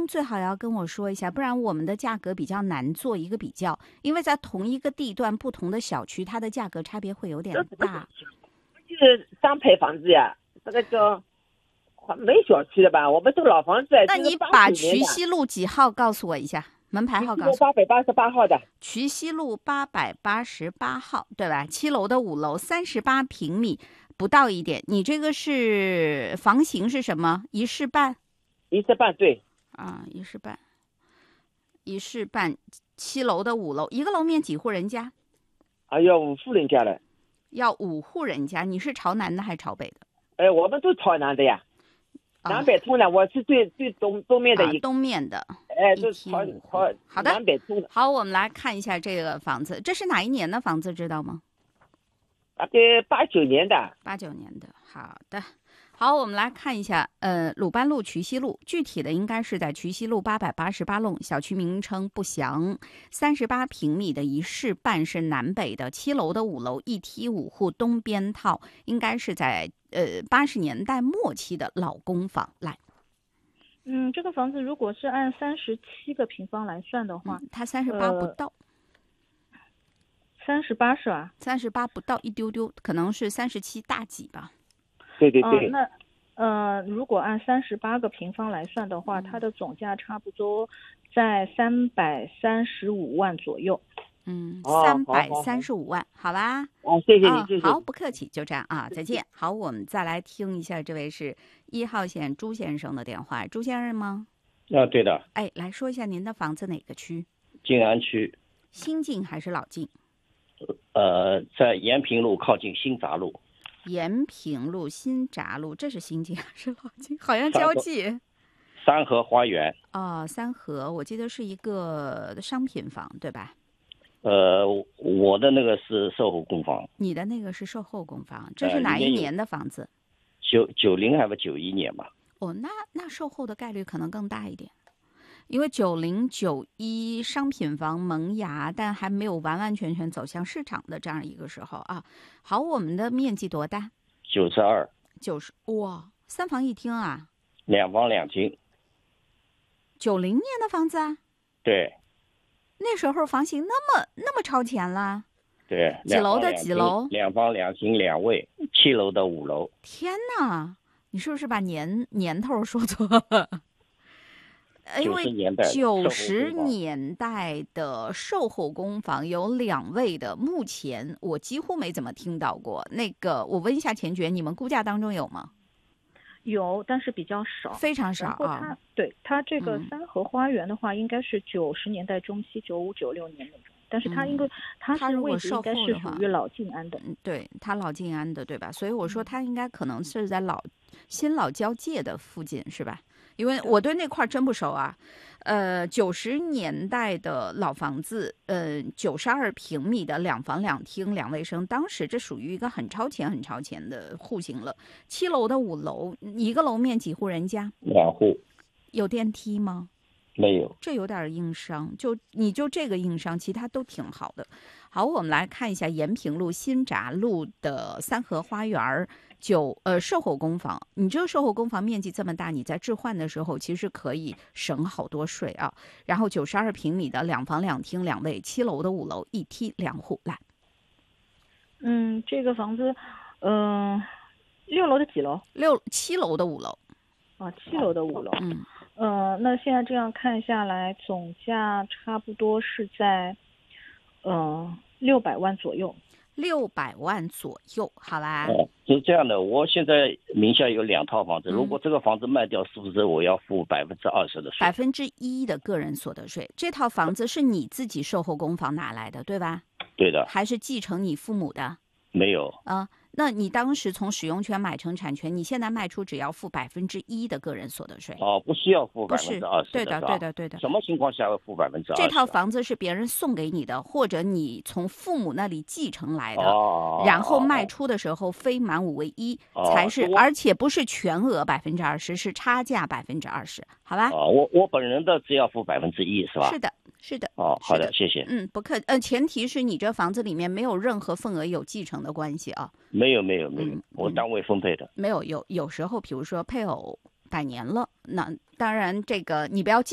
中最好要跟我说一下，不然我们的价格比较难做一个比较，因为在同一个地段不同的小区，它的价格差别会有点大。 就是商配房子呀，这个叫没小区的吧？我们都老房子。 那你把渠西路几号告诉我一下，门牌号告诉我。 888号的。 渠西路888号，对吧？7楼的5楼，38平米不到一点。你这个是房型是什么？一室半。 一室半，对。 啊，一室半。一室半，7楼的5楼，一个楼面几户人家？ 啊，要5户人家了。 要5户人家，你是朝南的还是朝北的？ 我们都朝南的呀。南北通的，我是最东面的东面的。 就朝好的， 南北通的。 好，我们来看一下这个房子，这是哪一年的房子，知道吗？ 大概89年的。 89年的，好的。好，我们来看一下，鲁班路渠西路，具体的应该是在渠西路888弄，小区名称不详，38平米的一室半是南北的，7楼的5楼，一梯5户，东边套，应该是在80年代末期的老公房。来， 这个房子如果是按37个平方来算的话， 它38不到。 38是吧 ？38不到一丢丢，可能是37大几吧。 对对对。 那如果按38个平方来算的话，它的总价差不多在335万左右。 335万，好吧？ 谢谢你，谢谢。 好，不客气，就这样啊，再见。好，我们再来听一下，这位是1号线朱先生的电话，朱先生吗？ 对的。 哎，来说一下您的房子哪个区？ 静安区。 新静还是老静？ 在延平路靠近新闸路。 延平路、新闸路，这是新静还是老静？好像交际。 三河花园。 三河，我记得是一个商品房，对吧？ 我的那个是售后公房。 你的那个是售后公房，这是哪一年的房子 ？90还是91年吧？ 那售后的概率可能更大一点。因为90、91商品房萌芽，但还没有完完全全走向市场的这样一个时候啊。好，我们的面积多大 ？92。 哇，3房1厅啊 ？2房2厅。 90年的房子啊？ 对。 那时候房型那么超前了？ 对。 几楼的几楼 ？2房2厅2卫，7楼的5楼。 天哪，你是不是把年头说错了？因为90年代的售后公房有2卫的，目前我几乎没怎么听到过。那个，我问一下钱爵，你们估价当中有吗？ 有，但是比较少， 非常少啊。 它这个三河花园的话，应该是90年代中期，95、96年那种。但是它它是位置应该是属于老静安的。 对，它老静安的，对吧？所以我说它应该可能是在新老交界的附近，是吧？因为我对那块真不熟啊。90年代的老房子，92平米的2房2厅2卫生，当时这属于一个很超前的户型了。7楼的5楼，一个楼面几户人家 ？2户。 有电梯吗？ 没有。 这有点硬伤，你就这个硬伤，其他都挺好的。好，我们来看一下延平路新闸路的三河花园售后公房。你这个售后公房面积这么大，你在置换的时候其实可以省好多税啊。然后92平米的2房2厅2卫，7楼的5楼1梯2户。来， 这个房子，6楼的几楼 ？7楼的5楼。 7楼的5楼。那现在这样看下来，总价差不多是在600万左右。 600万左右，好啦。 是这样的，我现在名下有2套房子，如果这个房子卖掉，是不是我要付20%的税 ？1%的个人所得税。这套房子是你自己售后公房拿来的，对吧？ 对的。 还是继承你父母的？ 没有。 那你当时从使用权买成产权，你现在卖出只要付1%的个人所得税。 不需要付20%。 不是，对的。 什么情况下要付20%？ 这套房子是别人送给你的，或者你从父母那里继承来的，然后卖出的时候非满5为1才是，而且不是全额20%，是差价20%，好吧？ 我本人的只要付1%是吧？ 是的。 好的，谢谢。 不客气。前提是你这房子里面没有任何份额有继承的关系啊。 没有，我单位分配的。 没有，有时候比如说配偶100年了，那当然这个你不要